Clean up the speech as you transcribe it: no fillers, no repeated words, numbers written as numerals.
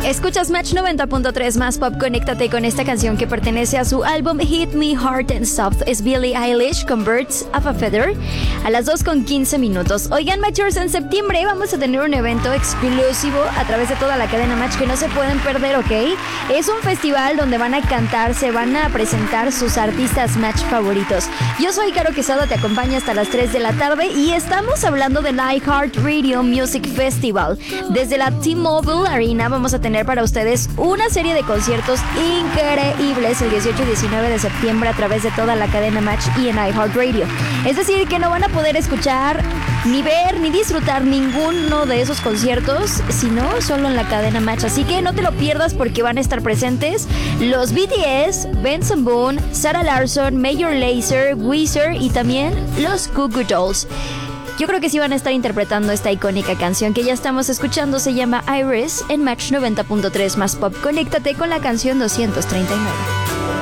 Escuchas Match 90.3 más pop. Conéctate con esta canción que pertenece a su álbum Hit Me Hard and Soft. Es Billie Eilish con Birds of a Feather a las 2:15. Oigan, Matchers, en septiembre vamos a tener un evento exclusivo a través de toda la cadena Match que no se pueden perder, ¿ok? Es un festival donde van a cantar, se van a presentar sus artistas Match favoritos. Yo soy Caro Quesada, te acompaño hasta las 3 de la tarde y estamos hablando del iHeartRadio Music Festival. Desde la T-Mobile Arena vamos a tener para ustedes una serie de conciertos increíbles el 18 y 19 de septiembre a través de toda la cadena Match y en iHeartRadio. Es decir, que no van a poder escuchar, ni ver, ni disfrutar ninguno de esos conciertos, sino solo en la cadena Match. Así que no te lo pierdas porque van a estar presentes los BTS, Benson Boone, Sarah Larsson, Major Lazer, Weezer y también los Goo Goo Dolls. Yo creo que sí van a estar interpretando esta icónica canción que ya estamos escuchando. Se llama Iris en Match 90.3 más pop. Conéctate con la canción 239.